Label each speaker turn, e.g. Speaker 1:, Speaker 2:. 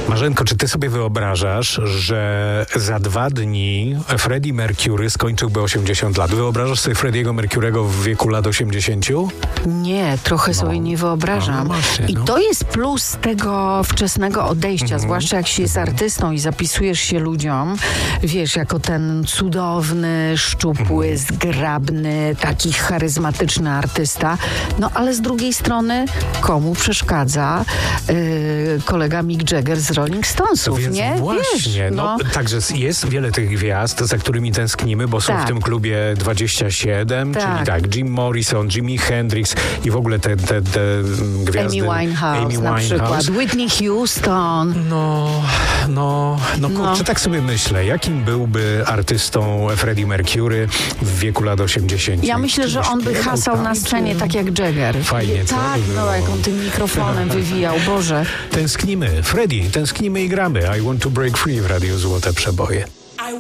Speaker 1: Marzenko, czy ty sobie wyobrażasz, że za 2 dni Freddie Mercury skończyłby 80 lat? Wyobrażasz sobie Freddie'ego Mercury'ego w wieku lat 80?
Speaker 2: Nie, trochę sobie nie wyobrażam. I to jest plus tego wczesnego odejścia, zwłaszcza jak się jest artystą i zapisujesz się ludziom, wiesz, jako ten cudowny, szczupły, zgrabny, taki charyzmatyczny artysta. No ale z drugiej strony, komu przeszkadza kolega Mick Jagger z Rolling Stonesów,
Speaker 1: więc
Speaker 2: nie?
Speaker 1: Właśnie,
Speaker 2: wiesz,
Speaker 1: także jest wiele tych gwiazd, za którymi tęsknimy, bo są w tym klubie 27, czyli Jim Morrison, Jimi Hendrix i w ogóle te gwiazdy.
Speaker 2: Amy Winehouse na przykład, Whitney Houston.
Speaker 1: Kurczę, tak sobie myślę, jakim byłby artystą Freddie Mercury w wieku lat 80?
Speaker 2: Ja myślę, że on by hasał na scenie tak jak Jagger.
Speaker 1: Fajnie, co?
Speaker 2: Tak, jak on tym mikrofonem wywijał, Boże.
Speaker 1: Tęsknimy, Freddie, tęsknimy i gramy. I want to break free w Radiu Złote Przeboje.